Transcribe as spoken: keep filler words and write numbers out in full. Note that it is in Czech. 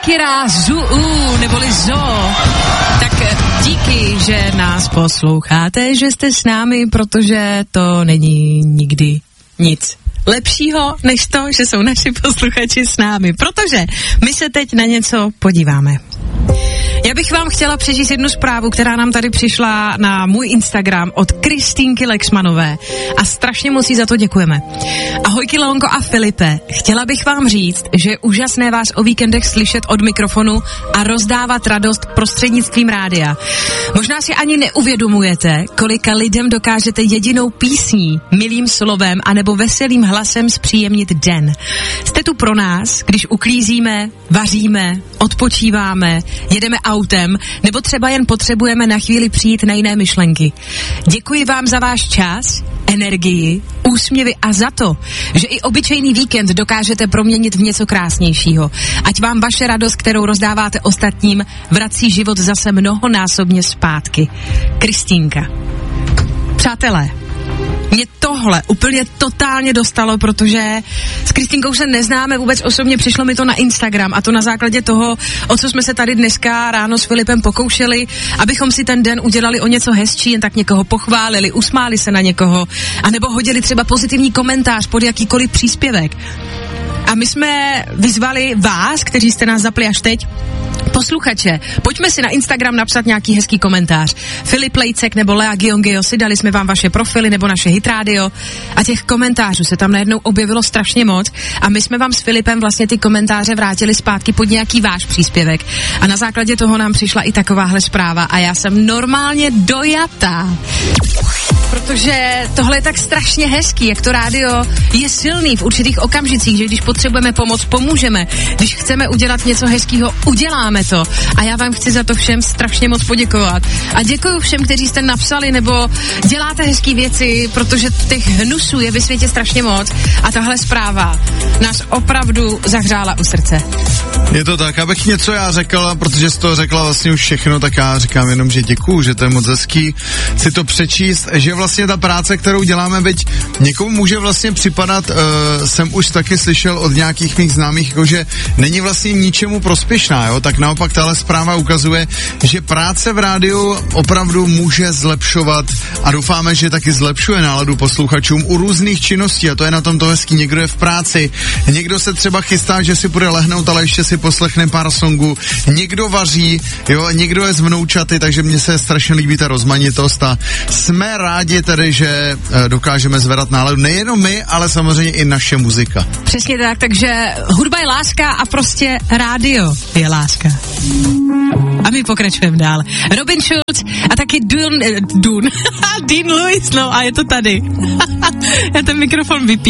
Shakira Zuu, neboli Zo. Tak díky, že nás posloucháte, že jste s námi, protože to není nikdy nic lepšího, než to, že jsou naši posluchači s námi, protože my se teď na něco podíváme. Já bych vám chtěla přečíst jednu zprávu, která nám tady přišla na můj Instagram od Kristýnky Lexmanové a strašně moc jí za to děkujeme. Ahoj Kilonko a Filipe, chtěla bych vám říct, že je úžasné vás o víkendech slyšet od mikrofonu a rozdávat radost prostřednictvím rádia. Možná si ani neuvědomujete, kolika lidem dokážete jedinou písní, milým slovem anebo veselým hlasem zpříjemnit den. Jste tu pro nás, když uklízíme, vaříme, odpočíváme, jedeme autem, nebo třeba jen potřebujeme na chvíli přijít na jiné myšlenky. Děkuji vám za váš čas, energii, úsměvy a za to, že i obyčejný víkend dokážete proměnit v něco krásnějšího. Ať vám vaše radost, kterou rozdáváte ostatním, vrací život zase mnohonásobně zpátky. Kristýnka. Přátelé, mě tohle úplně totálně dostalo, protože s Kristýnkou se neznáme vůbec osobně, přišlo mi to na Instagram a to na základě toho, o co jsme se tady dneska ráno s Filipem pokoušeli, abychom si ten den udělali o něco hezčí, jen tak někoho pochválili, usmáli se na někoho, anebo hodili třeba pozitivní komentář pod jakýkoliv příspěvek. A my jsme vyzvali vás, kteří jste nás zapli až teď, posluchače, pojďme si na Instagram napsat nějaký hezký komentář. Filip Lejcek nebo Lea Giongio, si dali jsme vám vaše profily nebo naše hitrádio a těch komentářů se tam najednou objevilo strašně moc a my jsme vám s Filipem vlastně ty komentáře vrátili zpátky pod nějaký váš příspěvek a na základě toho nám přišla i takováhle zpráva a já jsem normálně dojatá. Protože tohle je tak strašně hezký, jak to rádio je silný v určitých okamžicích, že když potřebujeme pomoc, pomůžeme. Když chceme udělat něco hezkýho, uděláme to. A já vám chci za to všem strašně moc poděkovat. A děkuju všem, kteří jste napsali nebo děláte hezký věci, protože těch hnusů je ve světě strašně moc. A tahle zpráva nás opravdu zahřála u srdce. Je to tak, abych něco já řekl, protože jsi to řekla vlastně už všechno, tak já říkám jenom, že děkuju, že to je moc hezký si to přečíst, že vlastně ta práce, kterou děláme, byť někomu může vlastně připadat, uh, jsem už taky slyšel od nějakých mých známých, jako že není vlastně ničemu prospěšná, jo, tak naopak tahle zpráva ukazuje, že práce v rádiu opravdu může zlepšovat a doufáme, že taky zlepšuje náladu posluchačům u různých činností a to je na tom to hezký, někdo je v práci, někdo se třeba chystá, že si bude lehnout, ale ještě si poslechne pár songů, někdo vaří, jo, někdo je z vnoučaty, takže mně se strašně líbí ta rozmanitost a jsme rádi tedy, že dokážeme zvedat náladu nejenom my, ale samozřejmě i naše muzika. Přesně tak, takže hudba je láska a prostě rádio je láska. A my pokračujeme dál. Robin Schulz a taky Dune, Dune, Dean Lewis, no a je to tady. Já ten mikrofon vypí.